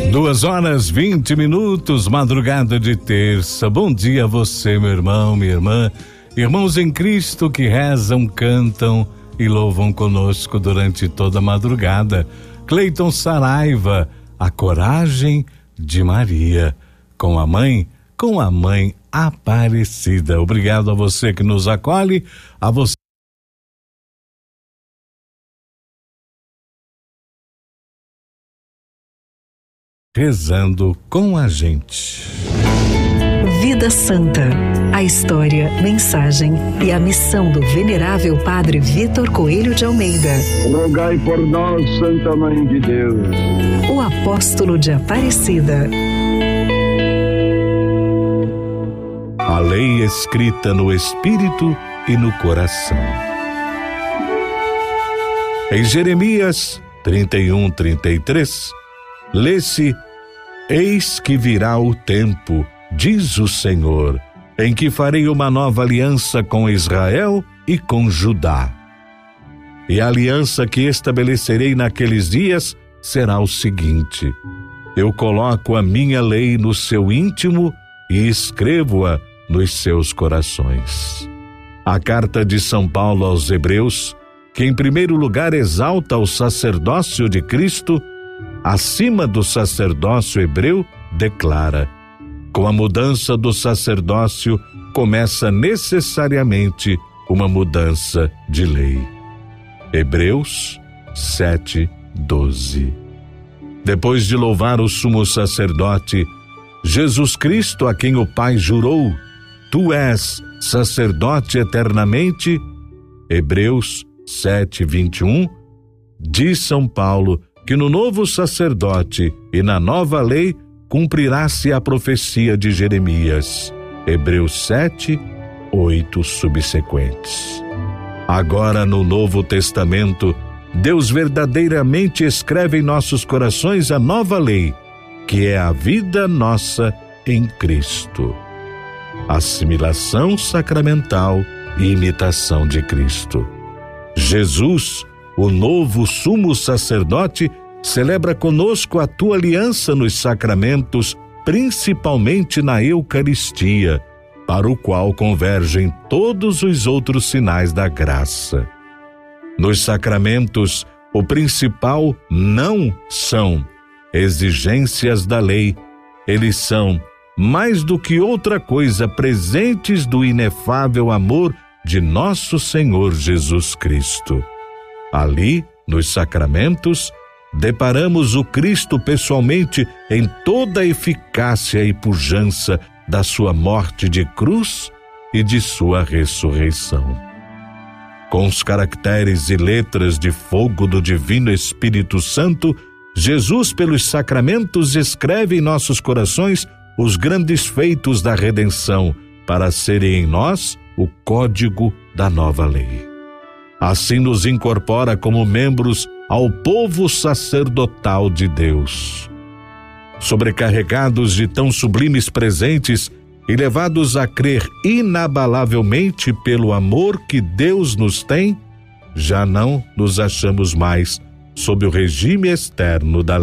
2h20, madrugada de terça. Bom dia a você, meu irmão, minha irmã, irmãos em Cristo que rezam, cantam e louvam conosco durante toda a madrugada. Cleiton Saraiva, a coragem de Maria, com a mãe Aparecida. Obrigado a você que nos acolhe, a você rezando com a gente. Vida Santa, a história, mensagem e a missão do venerável Padre Vitor Coelho de Almeida. Rogai por nós, Santa Mãe de Deus. O apóstolo de Aparecida. A lei escrita no espírito e no coração. Em Jeremias 31:33, lê-se: Eis que virá o tempo, diz o Senhor, em que farei uma nova aliança com Israel e com Judá. E a aliança que estabelecerei naqueles dias será o seguinte: eu coloco a minha lei no seu íntimo e escrevo-a nos seus corações. A carta de São Paulo aos Hebreus, que em primeiro lugar exalta o sacerdócio de Cristo, acima do sacerdócio hebreu, declara: com a mudança do sacerdócio começa necessariamente uma mudança de lei. Hebreus 7:12. Depois de louvar o sumo sacerdote, Jesus Cristo, a quem o Pai jurou: tu és sacerdote eternamente, Hebreus 7:21, diz São Paulo que no novo sacerdote e na nova lei cumprirá-se a profecia de Jeremias, Hebreus 7:8 subsequentes. Agora, no Novo Testamento, Deus verdadeiramente escreve em nossos corações a nova lei, que é a vida nossa em Cristo. Assimilação sacramental e imitação de Cristo. Jesus, o novo sumo sacerdote, celebra conosco a tua aliança nos sacramentos, principalmente na Eucaristia, para o qual convergem todos os outros sinais da graça. Nos sacramentos, o principal não são exigências da lei, eles são, mais do que outra coisa, presentes do inefável amor de nosso Senhor Jesus Cristo. Ali, nos sacramentos, deparamos o Cristo pessoalmente em toda a eficácia e pujança da sua morte de cruz e de sua ressurreição. Com os caracteres e letras de fogo do Divino Espírito Santo, Jesus, pelos sacramentos, escreve em nossos corações os grandes feitos da redenção, para serem em nós o código da nova lei. Assim nos incorpora como membros ao povo sacerdotal de Deus. Sobrecarregados de tão sublimes presentes e levados a crer inabalavelmente pelo amor que Deus nos tem, já não nos achamos mais sob o regime externo da lei.